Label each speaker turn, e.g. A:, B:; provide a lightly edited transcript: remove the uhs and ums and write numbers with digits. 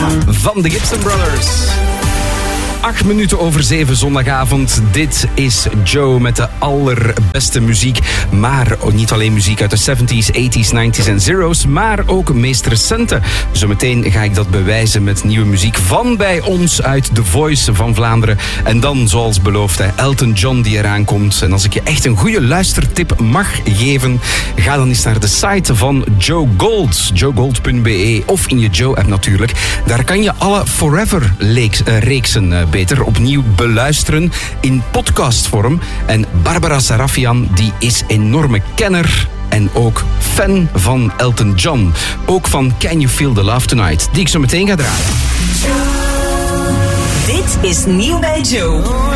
A: van de Gibson Brothers. 8 minuten over 7 zondagavond. Dit is Joe met de allerbeste muziek. Maar niet alleen muziek uit de 70s, 80s, 90s en zero's, maar ook meest recente. Zometeen ga ik dat bewijzen met nieuwe muziek van bij ons uit The Voice van Vlaanderen. En dan, zoals beloofd, Elton John die eraan komt. En als ik je echt een goede luistertip mag geven, ga dan eens naar de site van Joe Gold. joegold.be of in je Joe-app natuurlijk. Daar kan je alle Forever-reeksen beter opnieuw beluisteren in podcastvorm. En Barbara Sarafian, die is enorme kenner en ook fan van Elton John. Ook van Can You Feel the Love Tonight, die ik zo meteen ga draaien.
B: Dit is Nieuw bij Joe.